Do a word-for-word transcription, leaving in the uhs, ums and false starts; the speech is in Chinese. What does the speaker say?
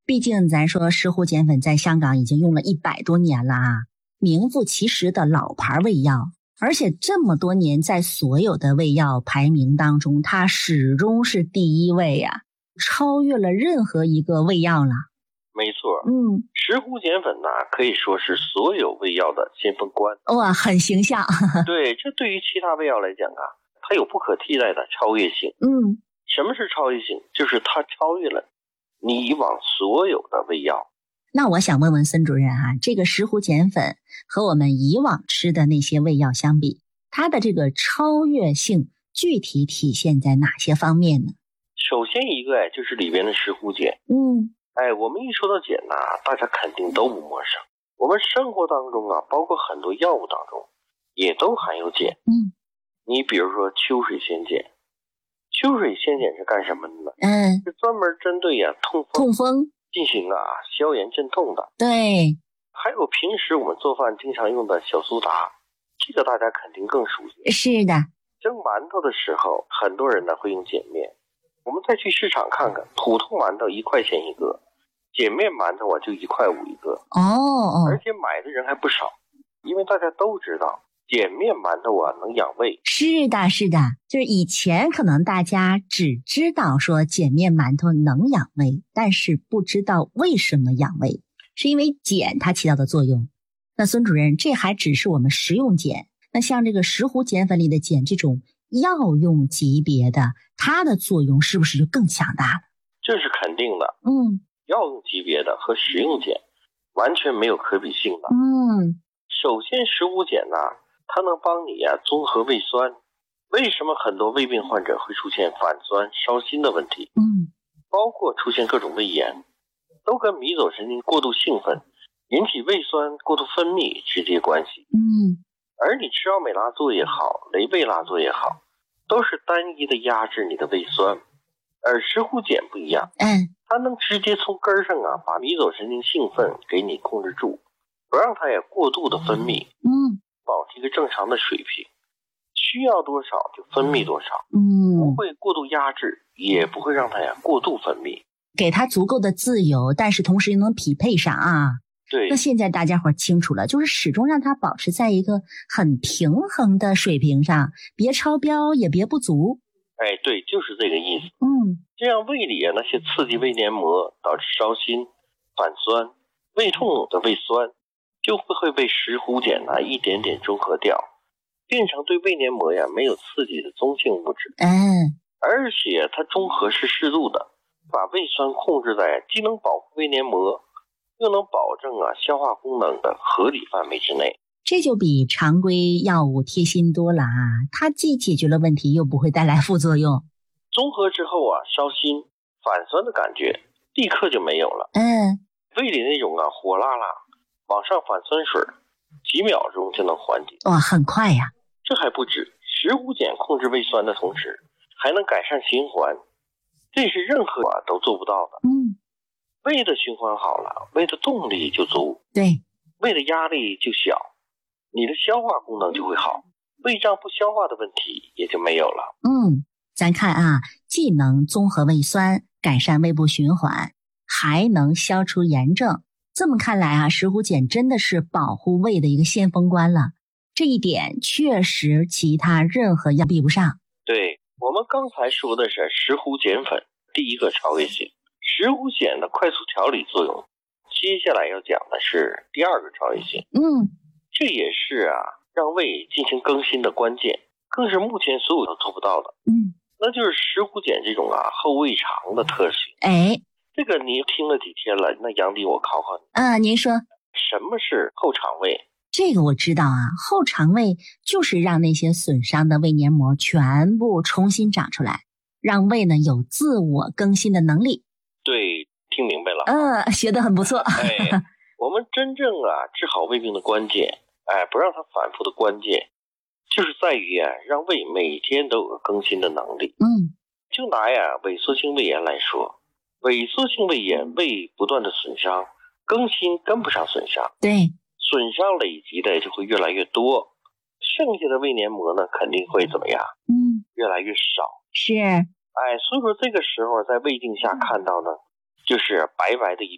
毕竟咱说石斛碱粉在香港已经用了一百多年了啊，名副其实的老牌胃药，而且这么多年在所有的胃药排名当中，它始终是第一位呀、啊，超越了任何一个胃药了。 没错， 嗯， 石斛碱粉呢，可以说是所有胃药的先锋官。 哇，很形象。 对，这对于其他胃药来讲啊，它有不可替代的超越性。 嗯， 什么是超越性？就是它超越了你以往所有的胃药。 那我想问问孙主任啊，这个石斛碱粉和我们以往吃的那些胃药相比，它的这个超越性具体体现在哪些方面呢？ 首先一个就是里边的石斛碱。 嗯， 哎，我们一说到碱呐、啊，大家肯定都不陌生。我们生活当中啊，包括很多药物当中，也都含有碱。 嗯， 你比如说秋水仙碱。秋水仙碱是干什么的呢？ 嗯， 是专门针对呀、啊、痛风痛风进行啊消炎镇痛的。 对， 还有平时我们做饭经常用的小苏打，这个大家肯定更熟悉。 是的， 蒸馒头的时候，很多人呢会用碱面。我们再去市场看看，普通馒头一块钱一个，碱面馒头啊就一块五一个。 哦哦， 而且买的人还不少，因为大家都知道碱面馒头啊能养胃。 是的，是的，就是以前可能大家只知道说碱面馒头能养胃，但是不知道为什么养胃，是因为碱它起到的作用。那孙主任，这还只是我们食用碱，那像这个石斛碱粉里的碱这种药用级别的，它的作用是不是就更强大了？ 这是肯定的。 嗯， 药用级别的和食用碱完全没有可比性的。 嗯， 首先石斛碱呢、啊，它能帮你啊综合胃酸。为什么很多胃病患者会出现反酸、烧心的问题？ 嗯， 包括出现各种胃炎，都跟迷走神经过度兴奋引起胃酸过度分泌直接关系。 嗯， 而你吃奥美拉唑也好，雷贝拉唑也好，都是单一的压制你的胃酸。而石斛碱不一样， 嗯， 它能直接从根上啊把迷走神经兴奋给你控制住，不让它也过度的分泌， 嗯， 保持一个正常的水平，需要多少就分泌多少， 嗯， 不会过度压制，也不会让它呀过度分泌， 给它足够的自由，但是同时又能匹配上啊。 对， 那现在大家伙清楚了，就是始终让它保持在一个很平衡的水平上，别超标也别不足。 哎，对，就是这个意思。 嗯， 这样胃里啊那些刺激胃黏膜导致烧心、反酸、胃痛的胃酸，就会被石斛碱啊一点点中和掉，变成对胃黏膜呀没有刺激的中性物质。 嗯， 而且它中和是适度的，把胃酸控制在既能保护胃黏膜，又能保证啊消化功能的合理范围之内。 这就比常规药物贴心多了啊！它既解决了问题，又不会带来副作用。 综合之后啊，烧心、反酸的感觉立刻就没有了。 嗯， 胃里那种啊火辣辣、往上反酸水，几秒钟就能缓解。 哇，很快呀！ 这还不止，石斛碱控制胃酸的同时，还能改善循环，这是任何啊都做不到的。 嗯， 胃的循环好了，胃的动力就足， 对， 胃的压力就小，你的消化功能就会好，胃胀不消化的问题也就没有了。 嗯，咱看啊，既能综合胃酸，改善胃部循环，还能消除炎症。这么看来啊，石斛碱真的是保护胃的一个先锋官了。这一点确实其他任何药比不上。 对，我们刚才说的是石斛碱粉第一个超越性，石斛碱的快速调理作用。接下来要讲的是第二个超越性。 嗯， 这也是啊让胃进行更新的关键，更是目前所有都做不到的。 嗯， 那就是石斛碱这种啊后胃肠的特性。 哎， 这个你听了几天了，那杨迪我考考你啊，您说什么是后肠胃？ 这个我知道啊，后肠胃就是让那些损伤的胃黏膜全部重新长出来，让胃呢有自我更新的能力。 对，听明白了。 嗯，学得很不错。 哎，我们真正啊治好胃病的关键，哎，不让它反复的关键，就是在于啊让胃每天都有更新的能力。 嗯， 就拿呀萎缩性胃炎来说，萎缩性胃炎胃不断的损伤，更新跟不上损伤， 对， 损伤累积的就会越来越多，剩下的胃黏膜呢肯定会怎么样？ 嗯， 越来越少。 是， 哎，所以说这个时候在胃镜下看到呢，就是白白的一